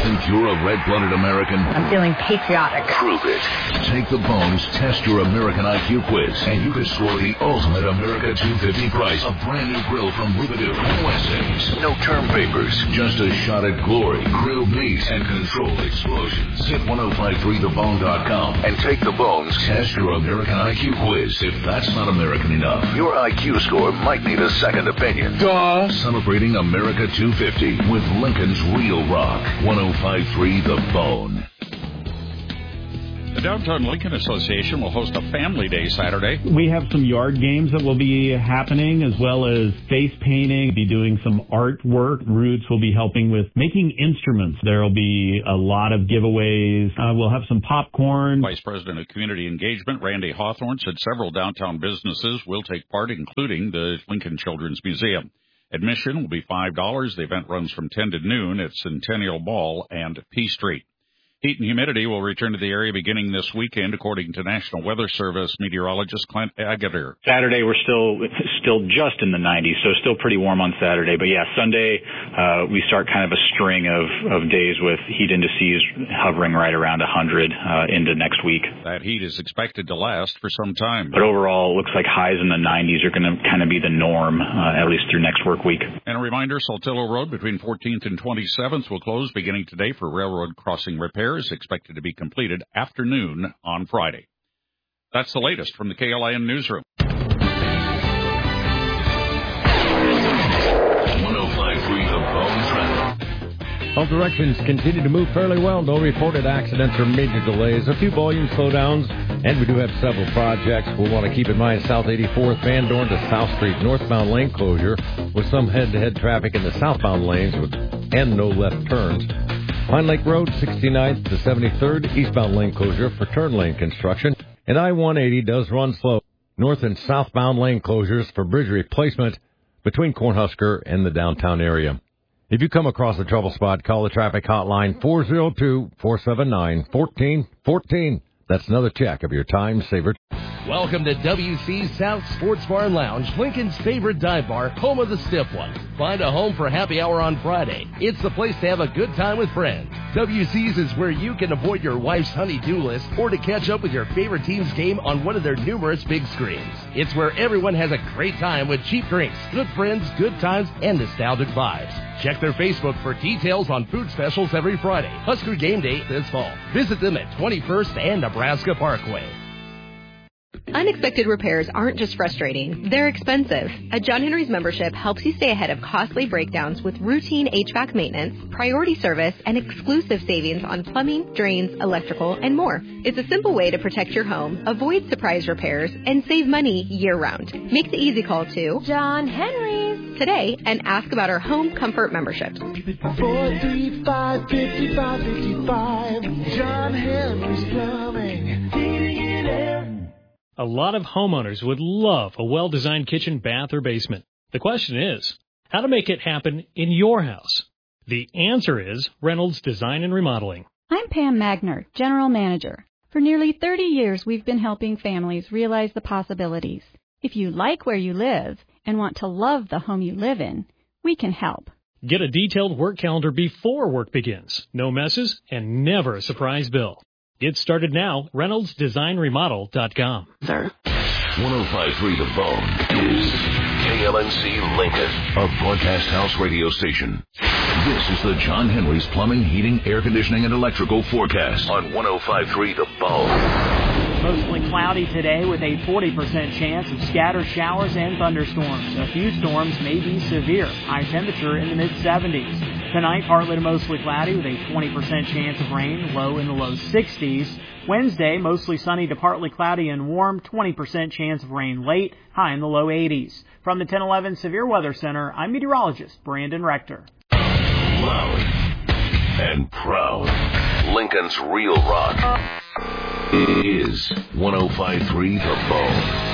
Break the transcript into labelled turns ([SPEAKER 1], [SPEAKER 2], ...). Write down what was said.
[SPEAKER 1] Think you're a red-blooded American?
[SPEAKER 2] I'm feeling patriotic.
[SPEAKER 1] Prove it. Take the Bones Test Your American IQ quiz, and you can score the ultimate America 250 prize. A brand new grill from Rubidoo. No essays, no term papers, just a shot at glory, grilled meat, and controlled explosions. Hit 1053thebone.com and take the Bones Test Your American IQ quiz. If that's not American enough, your IQ score might need a second opinion. Duh. Celebrating America 250 with Lincoln's Real Rock. 1053 The Bone.
[SPEAKER 3] The Downtown Lincoln Association will host a Family Day Saturday.
[SPEAKER 4] We have some yard games that will be happening, as well as face painting, be doing some artwork. Roots will be helping with making instruments. There will be a lot of giveaways. We'll have some popcorn.
[SPEAKER 3] Vice President of Community Engagement, Randy Hawthorne, said several downtown businesses will take part, including the Lincoln Children's Museum. Admission will be $5. The event runs from 10 to noon at Centennial Mall and P Street. Heat and humidity will return to the area beginning this weekend, according to National Weather Service meteorologist Clint Agater.
[SPEAKER 5] Saturday, we're still just in the 90s, so still pretty warm on Saturday. But yeah, Sunday, we start kind of a string of days with heat indices hovering right around 100 into next week.
[SPEAKER 3] That heat is expected to last for some time.
[SPEAKER 5] But overall, it looks like highs in the 90s are going to kind of be the norm, at least through next work week.
[SPEAKER 3] And a reminder, Saltillo Road between 14th and 27th will close beginning today for railroad crossing repairs, expected to be completed afternoon on Friday. That's the latest from the KLIN Newsroom.
[SPEAKER 1] 1053 The Bone Traffic.
[SPEAKER 6] All directions continue to move fairly well. No reported accidents or major delays. A few volume slowdowns, and we do have several projects we'll want to keep in mind. South 84th, Van Dorn to South Street, northbound lane closure with some head-to-head traffic in the southbound lanes and no left turns. Pine Lake Road, 69th to 73rd, eastbound lane closure for turn lane construction. And I-180 does run slow. North and southbound lane closures for bridge replacement between Cornhusker and the downtown area. If you come across a trouble spot, call the traffic hotline 402-479-1414. That's another check of your time saver.
[SPEAKER 7] Welcome to WC's South Sports Bar and Lounge, Lincoln's favorite dive bar, home of the stiff ones. Find a home for happy hour on Friday. It's the place to have a good time with friends. WC's is where you can avoid your wife's honey-do list or to catch up with your favorite team's game on one of their numerous big screens. It's where everyone has a great time with cheap drinks, good friends, good times, and nostalgic vibes. Check their Facebook for details on food specials every Friday. Husker game day this fall. Visit them at 21st and Nebraska Parkway.
[SPEAKER 8] Unexpected repairs aren't just frustrating, they're expensive. A John Henry's membership helps you stay ahead of costly breakdowns with routine HVAC maintenance, priority service, and exclusive savings on plumbing, drains, electrical, and more. It's a simple way to protect your home, avoid surprise repairs, and save money year-round. Make the easy call to John Henry's today and ask about our home comfort memberships.
[SPEAKER 9] 435-5555, John Henry's Plumbing, heating and air.
[SPEAKER 10] A lot of homeowners would love a well-designed kitchen, bath, or basement. The question is, how to make it happen in your house? The answer is Reynolds Design and Remodeling.
[SPEAKER 11] I'm Pam Magner, General Manager. For nearly 30 years, we've been helping families realize the possibilities. If you like where you live and want to love the home you live in, we can help.
[SPEAKER 10] Get a detailed work calendar before work begins. No messes and never a surprise bill. Get started now, ReynoldsDesignRemodel.com.
[SPEAKER 1] Sir. 1053 The Bone is KLNC Lincoln, a broadcast house radio station. This is the John Henry's Plumbing, Heating, Air Conditioning, and Electrical forecast on 1053 The Bone.
[SPEAKER 12] Mostly cloudy today with a 40% chance of scattered showers and thunderstorms. A few storms may be severe. High temperature in the mid-70s. Tonight, partly to mostly cloudy with a 20% chance of rain, low in the low 60s. Wednesday, mostly sunny to partly cloudy and warm, 20% chance of rain late, high in the low 80s. From the 1011 Severe Weather Center, I'm meteorologist Brandon Rector.
[SPEAKER 1] Loud and proud. Lincoln's Real Rock is 1053 The Bone.